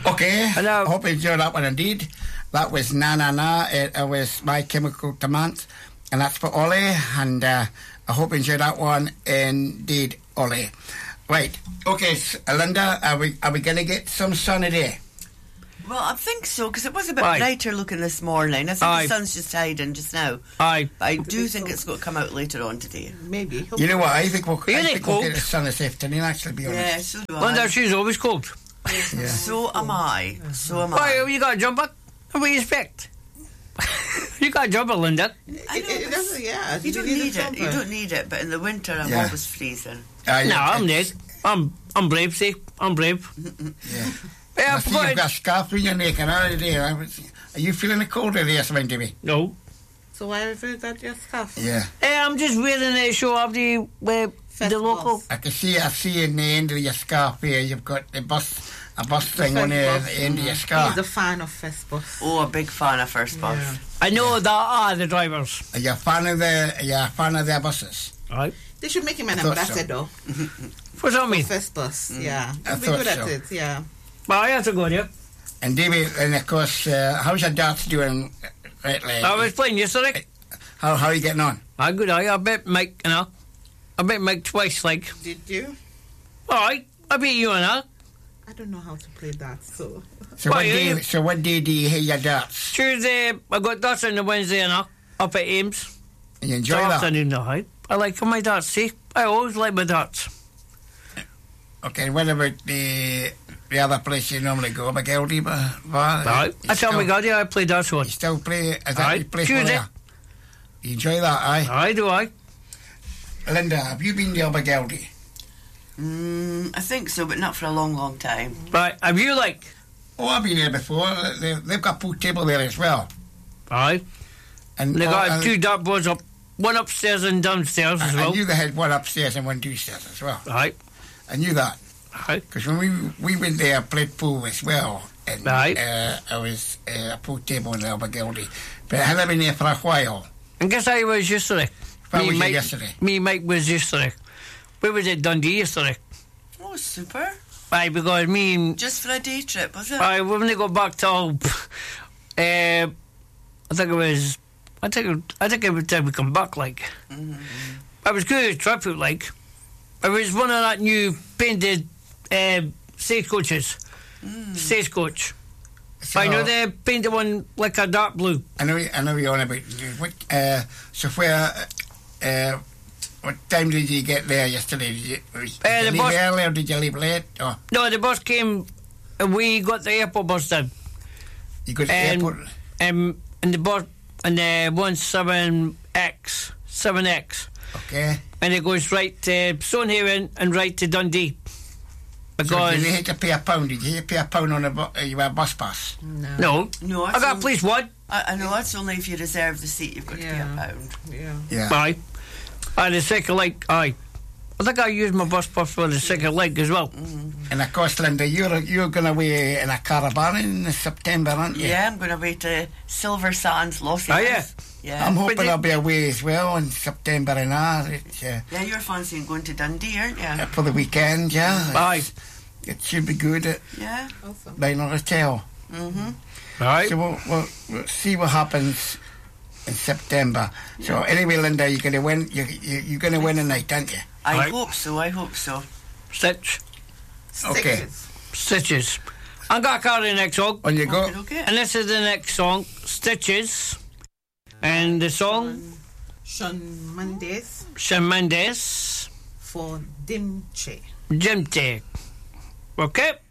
Okay, And I hope you enjoyed that one indeed. That was Na Na Na. It was My Chemical Romance, and that's for Ollie. And I hope you enjoyed that one indeed, Ollie. Right, okay, Linda, are we going to get some sun today? Well, I think so, because it was a bit Aye. brighter looking this morning. I think Aye. the sun's just hiding just now. Aye. But I do think it's going to come out later on today. Maybe. You know what? I think we'll Really get the cold? sun this afternoon. Actually, be honest. Yeah, so do Linda, I. she's always cold. Yeah. So am I. So am Why, I. you got a jumper? What do you expect? You got a jumper, Linda. I know, It doesn't, yeah. you don't need it. You don't need it. But in the winter, I'm Yeah. always freezing. No, I'm it's- dead. I'm brave, see? I'm brave. Yeah. Yeah, I see you've got a scarf in your neck and all today. Are you feeling the cold today, something to me? No. So why have you got your scarf? Yeah. I'm just wearing it to show off the local. I see in the end of your scarf here, you've got a bus thing on there at the end of your scarf. He's a fan of Festbus. Oh, a big fan of First Bus. Yeah. I know that are the drivers. Are you a fan of their buses? Right. They should make him an I thought so. ambassador What's that mean? for Festbus. Yeah. I He'll be thought good so. at it, yeah. Well, I have to go there. And David, and of course, how's your darts doing lately? I was playing yesterday. How are you getting on? I good. I bet Mike, you know. I bet Mike twice, like. Did you? Alright, I beat you, you know. I don't know how to play that, so. So what day do you hit your darts? Tuesday, I got darts on the Wednesday, you know. Up at Ames. You enjoy So that? afternoon, I like my darts, see? I always like my darts. Okay, what about the other place you normally go, McGildy? Right. I tell my God, yeah, I play darts You one. still play? Is that Aye. your place Tuesday. there? You enjoy that, aye? I do, I. Linda, have you been there, McGildy? I think so, but not for a long, long time. Right, have you, like? Oh, I've been there before. They've got a pool table there as well. Aye. And They got and- two dartboards up, one upstairs and downstairs as I well. knew they had one upstairs and one downstairs as well. Right. I knew that. Aye. Because when we went there, played pool as well. And Right. I was a pool table in Albergildy. But I hadn't been there for a while. And guess I was yesterday. Where was you Mike, yesterday? Me and Mike was yesterday. We was at Dundee yesterday. Oh, super. Aye, because me and... Just for a day trip, was it? Aye, we only got back till... I think every time we come back, like... I was good trip, like... I was one of that new painted stagecoaches. Stagecoach. So, I know they painted one like a dark blue. I know you're on about. What, so what time did you get there yesterday? Did you the leave bus- early or did you leave late? Or No, the bus came... We got the airport bus down. you go to the airport? And the bus... And the 7X. Okay. And it goes right to Stonehaven and right to Dundee. So Because... did you have to pay £1? Did you pay £1 on your bus pass? no. No, I got police one. I know that's only if you reserve the seat, you've got to pay Yeah. £1. Yeah. Yeah. Aye. And the second leg, aye. I think I used my bus pass for the second leg as well. And of course, Linda, you're going away in a caravan in September, aren't you? Yeah, I'm going away to Silver Sands, Los Oh, Angeles. Yeah. I'm hoping But I'll be away as well in September and all. Yeah, you're fancying going to Dundee, aren't you? For the weekend, yeah. Aye. It should be good at Yeah. Awesome. Dino Hotel. Aye. So we'll see what happens in September. So anyway, Linda, you're going to win. You're going to win tonight, aren't you? I Right. hope so, I hope so. Stitch. Okay. Stickers. Stitches. I got a card in the next song. On you go. Okay. And this is the next song, Stitches. And the song, Sean Mendes Shawn Mendes, for Dimche. Jim Take. Okay?